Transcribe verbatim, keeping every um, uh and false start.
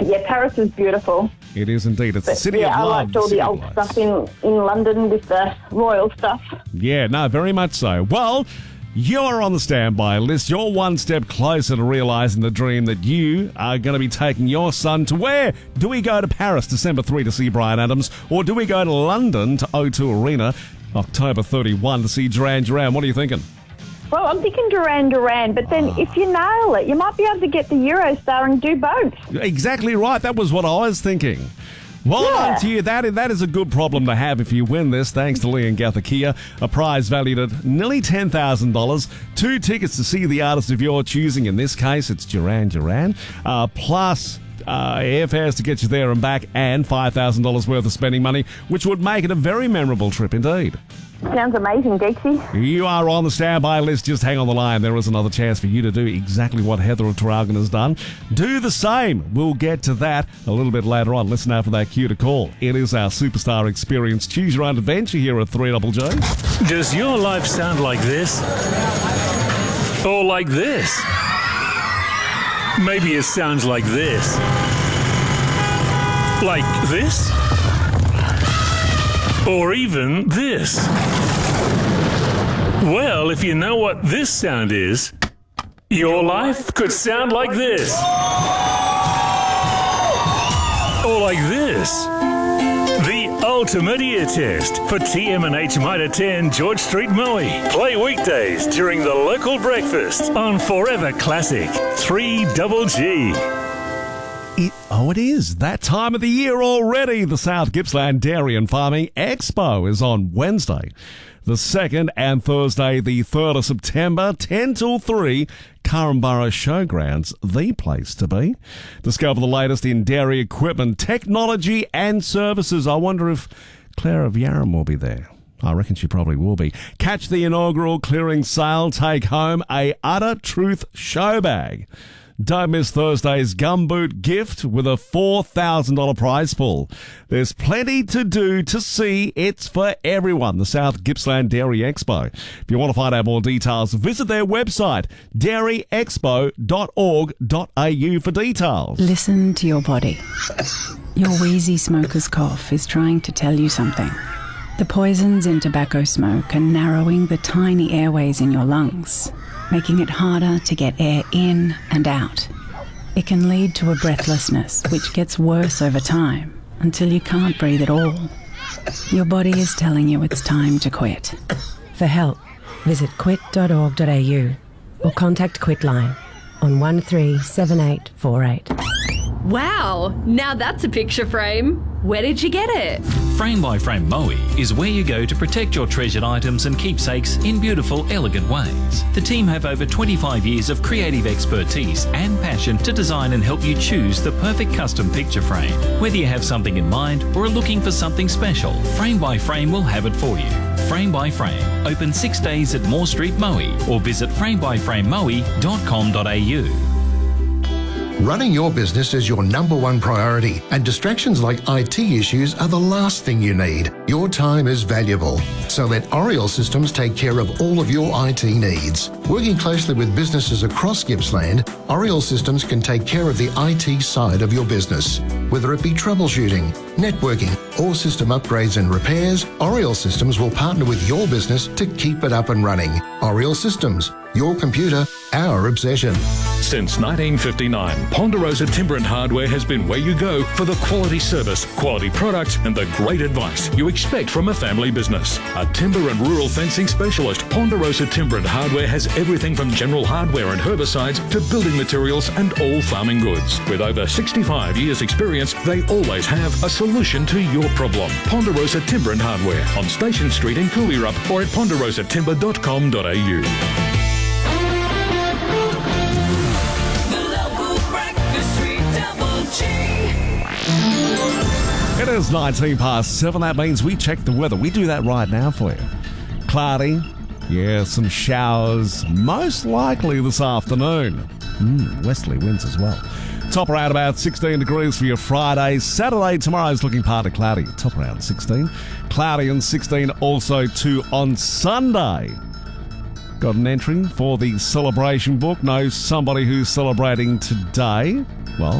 Yeah, Paris is beautiful. It is indeed. It's the But, city yeah, of I love. liked all city the of old lights. stuff in, in London with the royal stuff. Yeah, no, very much so. Well, you're on the standby list. You're one step closer to realising the dream that you are going to be taking your son to where? Do we go to Paris December third to see Bryan Adams, or do we go to London to O two Arena October thirty-first to see Duran Duran? What are you thinking? Well, I'm thinking Duran Duran, but then if you nail it, you might be able to get the Eurostar and do both. Exactly right. That was what I was thinking. Well Yeah. done to you. That, that is a good problem to have if you win this, thanks to Lee and Gather Kia. A prize valued at nearly ten thousand dollars. Two tickets to see the artist of your choosing. In this case, it's Duran Duran. Uh, plus uh, airfares to get you there and back, and five thousand dollars worth of spending money, which would make it a very memorable trip indeed. Sounds amazing, Dixie. You are on the standby list. Just hang on the line. There is another chance for you to do exactly what Heather Tragan has done. Do the same. We'll get to that a little bit later on. Listen out for that cue to call. It is our Superstar Experience Choose Your Own Adventure here at three Double J. Does your life sound like this? Or like this? Maybe it sounds like this. Like this? Or even this. Well, if you know what this sound is, your life could sound like this. Or like this. The ultimate ear test for T M and H Mitre ten George Street, Maui. Play weekdays during the local breakfast on Forever Classic three Double G. It, oh, it is that time of the year already. The South Gippsland Dairy and Farming Expo is on Wednesday, the second, and Thursday, the third of September, ten till three. Currumborough Showgrounds, the place to be. Discover the latest in dairy equipment, technology, and services. I wonder if Claire of Yarram will be there. I reckon she probably will be. Catch the inaugural clearing sale. Take home a Utter Truth show bag. Don't miss Thursday's gumboot gift with a four thousand dollars prize pool. There's plenty to do to see. It's for everyone. The South Gippsland Dairy Expo. If you want to find out more details, visit their website, dairy expo dot org dot a u for details. Listen to your body. Your wheezy smoker's cough is trying to tell you something. The poisons in tobacco smoke are narrowing the tiny airways in your lungs, making it harder to get air in and out. It can lead to a breathlessness which gets worse over time until you can't breathe at all. Your body is telling you it's time to quit. For help, visit quit dot org dot a u or contact Quitline on one three seven eight four eight. Wow, now that's a picture frame. Where did you get it? Frame by Frame Maui is where you go to protect your treasured items and keepsakes in beautiful, elegant ways. The team have over twenty-five years of creative expertise and passion to design and help you choose the perfect custom picture frame. Whether you have something in mind or are looking for something special, Frame by Frame will have it for you. Frame by Frame, open six days at Moore Street, Maui, or visit frame by frame maui dot com dot a u. Running your business is your number one priority, and distractions like I T issues are the last thing you need. Your time is valuable, so let Oriel Systems take care of all of your I T needs. Working closely with businesses across Gippsland, Oriel Systems can take care of the I T side of your business. Whether it be troubleshooting, networking, or system upgrades and repairs, Oriel Systems will partner with your business to keep it up and running. Oriel Systems, your computer, our obsession. Since nineteen fifty-nine, Ponderosa Timber and Hardware has been where you go for the quality service, quality product, and the great advice you expect from a family business. A timber and rural fencing specialist, Ponderosa Timber and Hardware has everything from general hardware and herbicides to building materials and all farming goods. With over sixty-five years experience, they always have a solution to your problem. Ponderosa Timber and Hardware on Station Street in Cooleyrup or at ponderosa timber dot com dot a u. It is nineteen past seven. That means we check the weather. We do that right now for you. Cloudy. Yeah, some showers. Most likely this afternoon. Mm, westerly winds as well. Top around about sixteen degrees for your Friday. Saturday, tomorrow's looking partly cloudy. Top around sixteen. Cloudy and sixteen also too on Sunday. Got an entry for the celebration book. Know somebody who's celebrating today? Well,